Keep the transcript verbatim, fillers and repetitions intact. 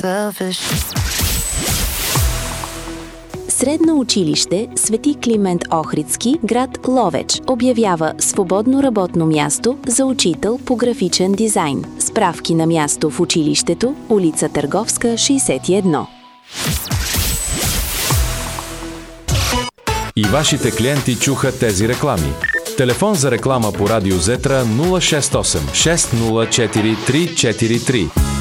Средно училище Свети Климент Охридски, град Ловеч, обявява свободно работно място за учител по графичен дизайн. Справки на място в училището, улица Търговска, шейсет и едно. И вашите клиенти чуха тези реклами. Телефон за реклама по Радио Зетра нула шест осем шест нула четири три четири три.